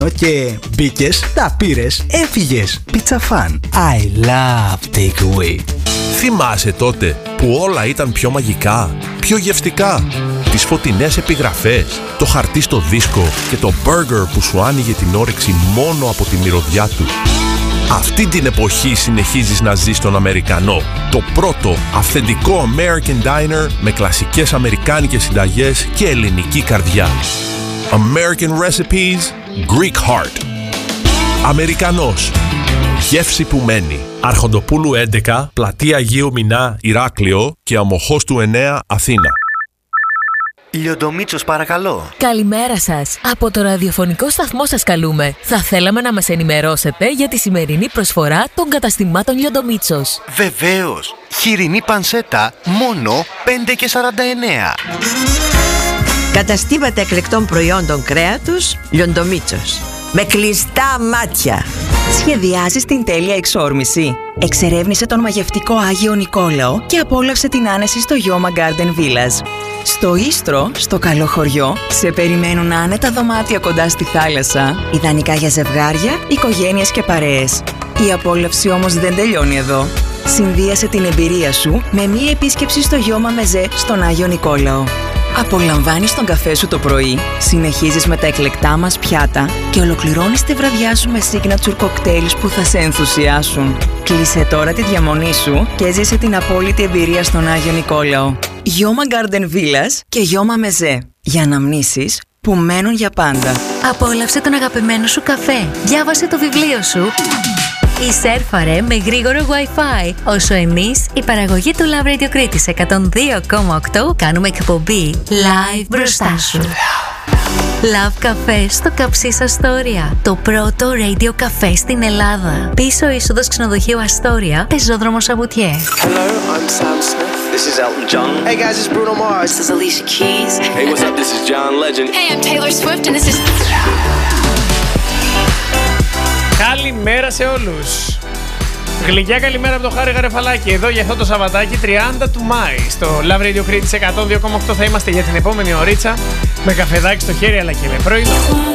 Και μπήκες, τα πήρες, έφυγες. Pizza Fan. I love takeaway. Θυμάσαι τότε που όλα ήταν πιο μαγικά, πιο γευστικά? Τις φωτεινές επιγραφές, το χαρτί στο δίσκο και το μπέργκερ που σου άνοιγε την όρεξη μόνο από τη μυρωδιά του. Αυτή την εποχή συνεχίζεις να ζεις στον Αμερικανό. Το πρώτο αυθεντικό American Diner με κλασικές αμερικάνικες συνταγές και ελληνική καρδιά. American Recipes, Greek Heart. Αμερικανός. Γεύση που μένει. Αρχοντοπούλου 11, Πλατεία Αγίου Μινά, Ηράκλειο και Αμοχώς του 9, Αθήνα. Λιοντομίτσος, παρακαλώ. Καλημέρα σας. Από το ραδιοφωνικό σταθμό σας καλούμε. Θα θέλαμε να μας ενημερώσετε για τη σημερινή προσφορά των καταστημάτων Λιοντομίτσος. Βεβαίως. Χοιρινή πανσέτα, μόνο 5,49. Καταστήματα εκλεκτών προϊόντων κρέατος Λιοντομίτσος. Με κλειστά μάτια. Σχεδιάζεις την τέλεια εξόρμηση? Εξερεύνησε τον μαγευτικό Άγιο Νικόλαο και απόλαυσε την άνεση στο Γιώμα Garden Villas. Στο Ίστρο, στο καλό χωριό, σε περιμένουν άνετα δωμάτια κοντά στη θάλασσα, ιδανικά για ζευγάρια, οικογένειες και παρέες. Η απόλαυση όμως δεν τελειώνει εδώ. Συνδύασε την εμπειρία σου με μία επίσκεψη στο Γιώμα Μεζέ στον Άγιο Νικόλαο. Απολαμβάνεις τον καφέ σου το πρωί, συνεχίζεις με τα εκλεκτά μας πιάτα και ολοκληρώνεις τη βραδιά σου με signature cocktails που θα σε ενθουσιάσουν. Κλείσε τώρα τη διαμονή σου και ζήσε την απόλυτη εμπειρία στον Άγιο Νικόλαο. Γιώμα Garden Villas και Γιώμα Μεζέ. Για αναμνήσεις που μένουν για πάντα. Απόλαυσε τον αγαπημένο σου καφέ. Διάβασε το βιβλίο σου. Ή σέρφαρε με γρήγορο Wi-Fi. Όσο εμείς, η παραγωγή του Love Radio Κρήτης 102,8 κάνουμε εκπομπή live μπροστά σου. Love Café στο Καψίς Αστόρια. Το πρώτο radio καφέ στην Ελλάδα. Πίσω είσοδος ξενοδοχείου Αστόρια, πεζόδρομο Σαβουτιέ. Hello, I'm Sam Smith. This is Elton John. Hey guys, it's Bruno Mars. This is Alicia Keys. Hey, what's up? This is John Legend. Hey, I'm Taylor Swift and this is... Καλημέρα σε όλους. Γλυκιά καλημέρα από το Χάρη Γαρεφαλάκη. Εδώ για αυτό το Σαββατάκι 30 του Μάη. Στο Love Radio Κρήτης 102,8 θα είμαστε για την επόμενη ωρίτσα. Με καφεδάκι στο χέρι αλλά και με πρωινό.